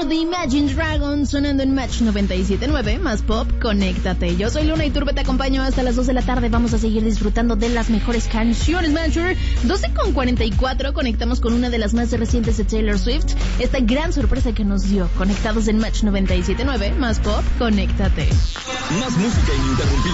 Are the Imagine Dragons sonando en Match 97.9, más pop, conéctate. Yo soy Luna y Turbe, te acompaño hasta las 2 de la tarde. Vamos a seguir disfrutando de las mejores canciones, Matcher. 12:44, conectamos con una de las más recientes de Taylor Swift. Esta gran sorpresa que nos dio. Conectados en Match 97.9, más pop, conéctate. Más música ininterrumpida.